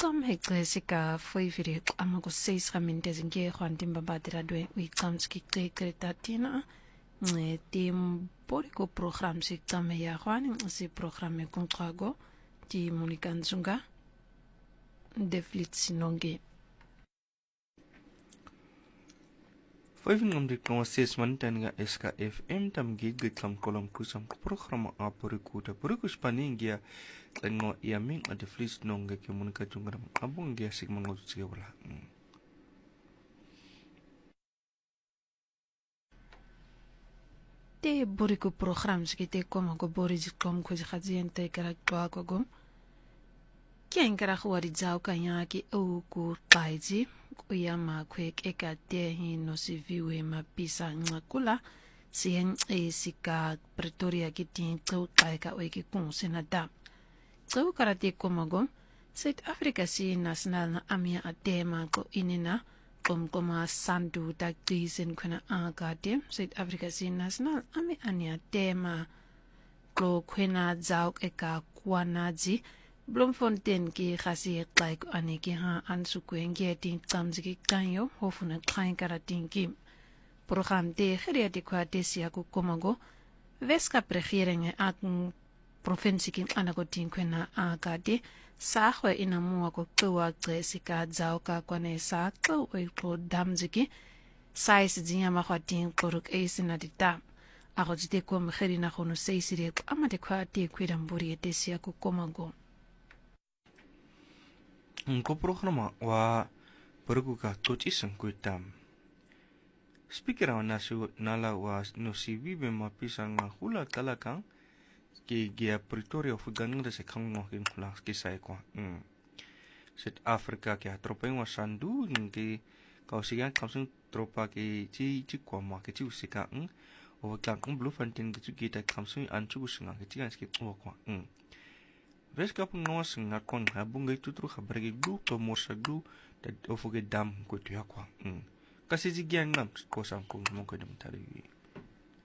Uyicam hexesika foiviri ama ko 6 minutes nge khwantimba badradwe uyicam skikte kretatina tim poriko program sikame ya khwani si programme kontrago ti Monica Nzunga de Flitsinonge. Vijf om dit nog 6 minuten nga SKFM tam gig gitlam kolom kusam program a poriku da poriku spaningia ngo iaming a de Flitsinonge ke Monica Nzunga abung gia sigma ngo tsige wala. Te boriku program skite koma go boriji kom ko jkhadiente kara twa ko gum kien kara khwari jaw kanya ki o ku taiji uyama kwek ekate hino siviwe mapisa ngakula sien sika Pretoria kitin tso kaika weki kunsenada tso karate komago South Africa si national na amia atema ko inina koma sandu takdisen kuna agate South Africa si national ami ania tema ko kwena jauk eka kwanaji Bloemfontein ki khasi like aniki ha ansukwengi tin tsamziki kanyo hofuna klein karatin kim program de khriati kwate sia ku komago veska regering ak provinsie kin anagotin kwena agade sahwe inamua ko kwa tsika zauka kwane sa ko ko damziki size dinya ma khatin koruk esina dita agojite ko mkherina khono seisire amade kwate kwidamburi etesia ku komago Ko programa wa poriku ka tochisan kuitam speaker wa nasu nala wa no CV be mapisa nga hula talakang ki gia Pretoria fu ganung de se kang no kin hula ki sai ko South Africa ki atropeng wa sandu ngi kausigan kamsung tropa ki chi kwa ma ki chi usika o kang Bloemfontein ki ki ta kamsung anchu usinga ki chi ski ko Veska pun ngawas ngat kon habung gitu terus kabargi du to morsa du dan ofoge dam ko tu yakwa kasi jigian ngam ko sam ko mo ko dum tari